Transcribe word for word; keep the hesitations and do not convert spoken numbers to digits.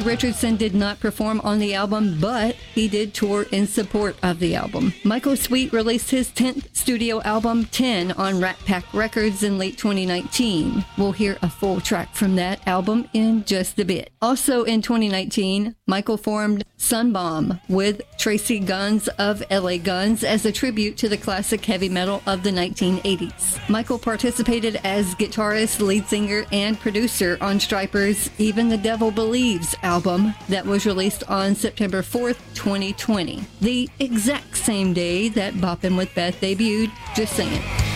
Richardson did not perform on the album, but he did tour in support of the album. Michael Sweet released his tenth studio album, ten, on Rat Pack Records in late twenty nineteen. We'll hear a full track from that album in just a bit. Also in twenty nineteen, Michael formed Sunbomb with Tracy Guns of L A Guns as a tribute to the classic heavy metal of the nineteen eighties. Michael participated as guitarist, lead singer, and producer on Stryper's Even the Devil Believes album that was released on September fourth, twenty twenty, the exact same day that Boppin' with Beth debuted. Just saying.